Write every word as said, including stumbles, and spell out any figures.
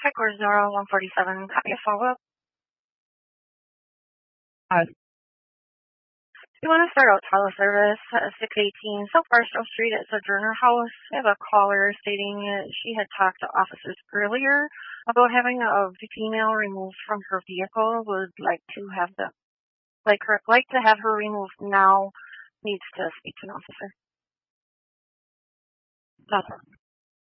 Tycor zero one forty-seven, copy a follow-up. Uh, We want to start out teleservice, uh, six eighteen South Barstow Street at Sojourner House. I have a caller stating that she had talked to officers earlier about having a female removed from her vehicle. Would like to have the like her like to have her removed now. Needs to speak to an officer. That's all.